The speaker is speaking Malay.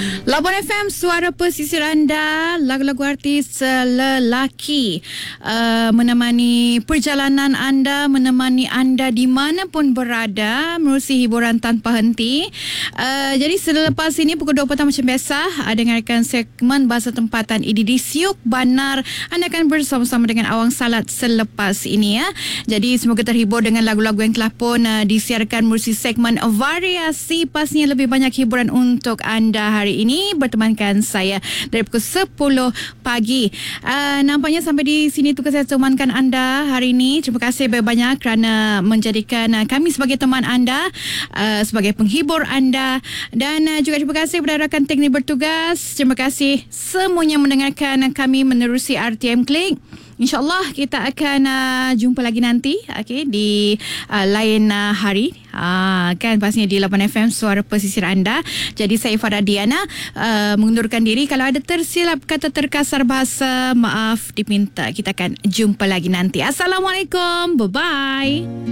Labuan FM, suara pesisir anda, lagu-lagu artis lelaki menemani perjalanan anda, menemani anda di mana pun berada, menerusi hiburan tanpa henti. Jadi selepas ini pukul 2 petang macam biasa, dengarkan segmen Bahasa Tempatan EDD Siuk Banar. Anda akan bersama-sama dengan Awang Salat selepas ini ya. Jadi semoga terhibur dengan lagu-lagu yang telah pun disiarkan menerusi segmen variasi. Pastinya lebih banyak hiburan untuk anda hari ini. Bertemankan saya dari pukul 10 pagi. Nampaknya sampai di sini tugas saya temankan anda hari ini. Terima kasih banyak kerana menjadikan kami sebagai teman anda, sebagai penghibur anda, dan juga terima kasih kepada rakan teknik bertugas. Terima kasih semuanya mendengarkan kami menerusi RTM Klik. InsyaAllah kita akan jumpa lagi nanti, di lain hari. Kan pastinya di Labuan FM, suara pesisir anda. Jadi saya Farah Diana mengundurkan diri. Kalau ada tersilap kata terkasar bahasa, maaf diminta. Kita akan jumpa lagi nanti. Assalamualaikum. Bye-bye.